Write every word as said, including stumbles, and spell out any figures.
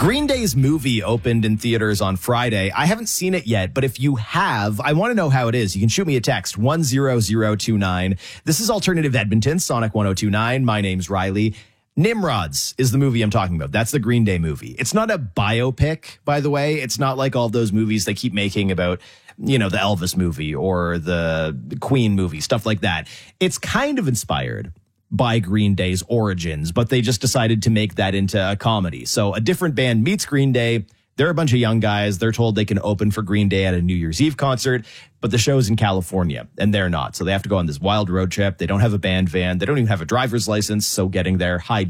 Green Day's movie opened in theaters on Friday. I haven't seen it yet, but if you have, I want to know how it is. You can shoot me a text, one zero zero two nine. This is Alternative Edmonton, Sonic one oh two nine. My name's Riley. Nimrods is the movie I'm talking about. That's the Green Day movie. It's not a biopic, by the way. It's not like all those movies they keep making about, you know, the Elvis movie or the Queen movie, stuff like that. It's kind of inspired by Green Day's origins, but they just decided to make that into a comedy. So a different band meets Green Day. They're a bunch of young guys. They're told they can open for Green Day at a New Year's Eve concert, but the show's in California, and they're not. So they have to go on this wild road trip. They don't have a band van. They don't even have a driver's license, so getting there, high